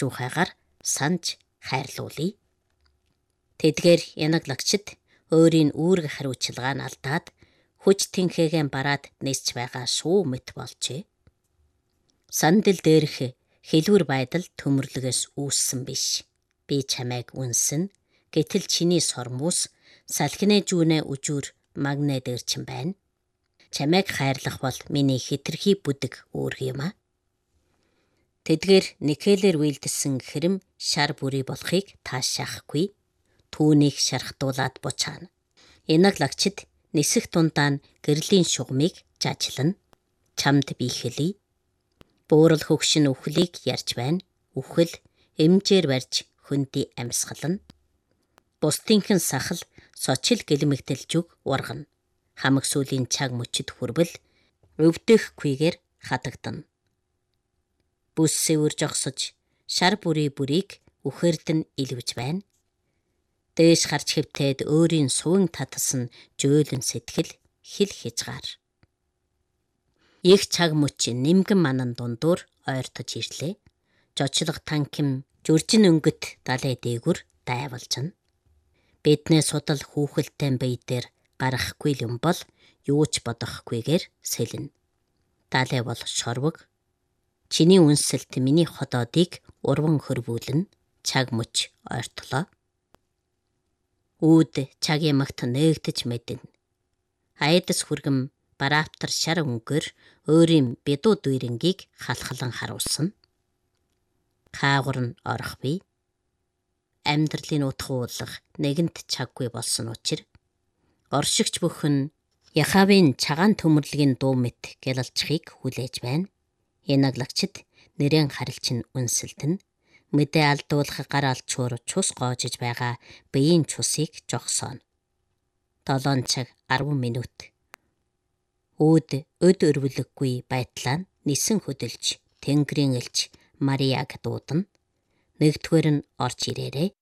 ухаагаар санж хайрлуулъя. Тэдгээр янаглагчид өөрийн үүрэг хариуцлагаа нь алдаад хүч тэнхээгээ бараад нисч байгаа шүү мэт болжээ. Сандал дээрх хэлбэр байдал төмөрлөгөөс үүссэн биш. Би чамайг үнсэн, гэтэл чиний сормус салхинэ жүүнэ үжүүр магнэ дээрчин байна. Чамайг хайрлах бол миний хитрхи бүдэг үүрэг юм а. Тэдгээр Никелээр үйлдэлсэн хэрэм шар бүрий болохыг таашаахгүй. Түүнийг шархтуулаад бучаана. Янаглагчид нисэх дундаа нь гэрлийн шугамыг жажлана. Чамд би хэлье. Буурал хөгшин үхлийг ярьж байна. Үхэл эмжээр барьж хөндөй амьсгална. Бусдынхэн сахал сочил гэлмэгдэлжүг ургана. Хамаг сүлийн чаг мөчөд хүрбэл өвдөөхгүйгээр хадагдана. Бүс сэвэр жогсож шар бүрийг үхэрдэн илвэж байна. Дээш гарч хэвтээд өөрийн суван татсан жөөлөн сэтгэл хил хязгаар. Их чаг мөч нэмгэн манан дундуур ойртож ирлээ. Жочлог танким жүржин өнгөт далай дээгүр дайвалжна. Биднээ судал хүүхэлтэй бие дээр гарахгүй юм бол юу ч бодохгүйгээр сэлнэ. Далай бол шорвог. Чиний үнсэлт миний ходоодыг урван хөрвүүлнэ. Чаг мөч ойртлоо. Үүд чагийн магт нээгдэж мэднэ. Айдас хүргэм барааптар шар өнгөөр өөрийн бедуу дүйрэнгийг халхалан харуулсан. Хаагур нь орох бий. Амьдралын утгуулах нэгэнт чаггүй болсон учраас оршигч бүхэн Яхавийн цагаан төмөрлөгийн дуу мэт гялалцахыг хүлээж байна. Янаглагчид нэрэн харилчин үнсэлтэн. Мэдээ алдуулах гар алчуур цус гоожиж байгаа биеийн цусыг жогсооно. 7 цаг 10 минут. Үүд өд өрвөлөггүй байдлаа нисэн хөдөлж Тэнгэрийн элч Марияг дуудана. Нэгдүгээр нь орж ирээрэй.